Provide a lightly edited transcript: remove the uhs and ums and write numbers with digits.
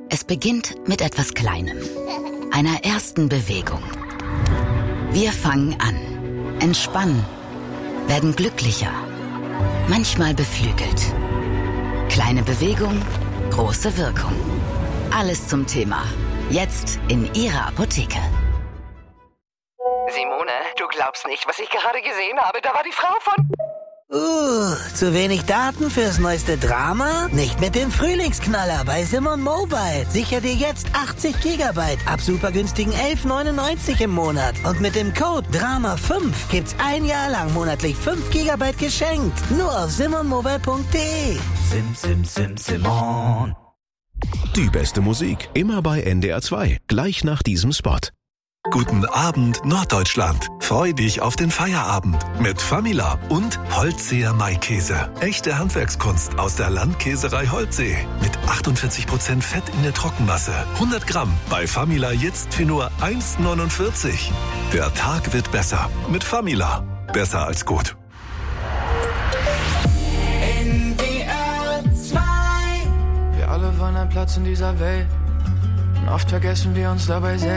Es beginnt mit etwas Kleinem, einer ersten Bewegung. Wir fangen an, entspannen, werden glücklicher, manchmal beflügelt. Kleine Bewegung, große Wirkung. Alles zum Thema. Jetzt in Ihrer Apotheke. Simone, du glaubst nicht, was ich gerade gesehen habe. Da war die Frau von... Zu wenig Daten fürs neueste Drama? Nicht mit dem Frühlingsknaller bei Simon Mobile. Sicher dir jetzt 80 GB ab super günstigen 11,99 im Monat. Und mit dem Code DRAMA5 gibt's ein Jahr lang monatlich 5 GB geschenkt. Nur auf simonmobile.de. Simon. Die beste Musik immer bei NDR 2. Gleich nach diesem Spot. Guten Abend, Norddeutschland. Freu dich auf den Feierabend mit Famila und Holtseer Maikäse. Echte Handwerkskunst aus der Landkäserei Holtsee. Mit 48% Fett in der Trockenmasse. 100 Gramm bei Famila jetzt für nur 1,49. Der Tag wird besser mit Famila. Besser als gut. NDR 2. Wir alle wollen einen Platz in dieser Welt. Und oft vergessen wir uns dabei selbst.